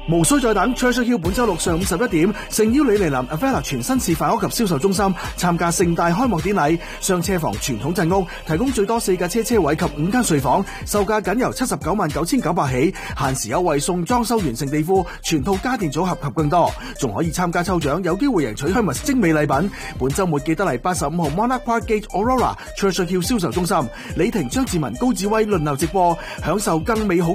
無需再等 ，Treasure Hill 本周六上午11點，誠邀李尼林 Avella 全新示範屋及銷售中心參加盛大開幕典禮。雙車房傳統鎮屋，提供最多4架車位及5間睡房，售價僅由799900起，限時優惠送裝修完成地庫、全套家電組合及更多，仲可以參加抽獎，有機會贏取 Hermes 精美禮品。本周末記得嚟85號 Monarch Park Gate Aurora Treasure Hill 銷售中心，李婷、張志文、高志威輪流直播，享受更美好